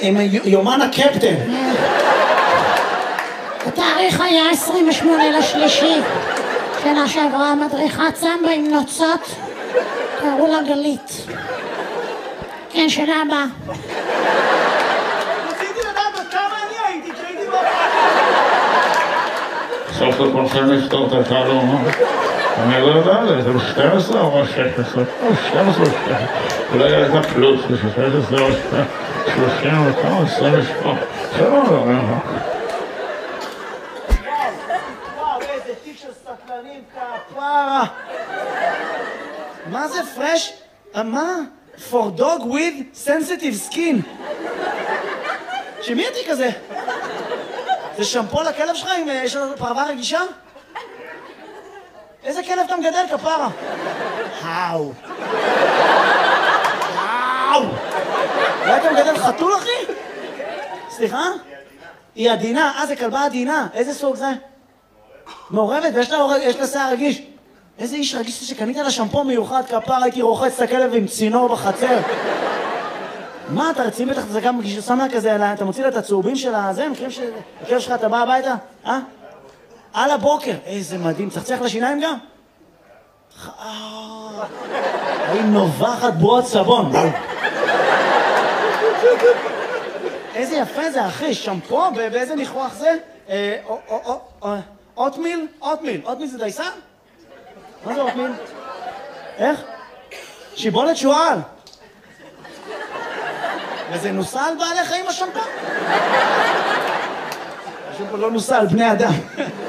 עם יומן הקפטן. התאריך היה 28/3. שנה שעברה מדריכת סמבה עם נוצות, קראו לה גלית. כן, שנה הבאה. רציתי לדעת עד כמה אני הייתי, כשהייתי בו. סוף לכולכם לפתור את התעלום, אני לא יודע, זה 12 או 16? 12, אולי הייתה פלוס, 16 או 30 או כמה, 28, זה לא יודע. וואו, איזה תיק של סטלנים, כפרה. מה זה פרש? מה? For dog with sensitive skin. שמי התיק הזה? זה שמפו לכלב שלך אם יש לו פרווה רגישה? איזה כלב אתה מגדל, כפרה? האו. האו. אולי אתה מגדל חתול, אחי? סליחה? היא עדינה. זה כלבה עדינה. איזה סוג זה? מעורבת, ויש לה שיער רגיש. איזה איש רגיש שקנית לה שמפו מיוחד, כפרה, הייתי רוחץ את הכלב עם צינור בחצר. מה, אתה רציני בטח, זה גם שם לה כזה, אתה מוציא לה את הצהובים של הזה, מכירים שהכלב שלך, אתה בא הביתה? על הבוקר. איזה מדהים, צחצח לשיניים גם? היא נובחת בועות סבון. איזה יפה זה, אחי, שמפו, באיזה ניחוח זה? אוטמיל? אוטמיל זה דייסה? מה זה אוטמיל? איך? שיבולת שועל. וזה נוסע על בעלי חיים השמפו? השמפו לא נוסע על בני אדם.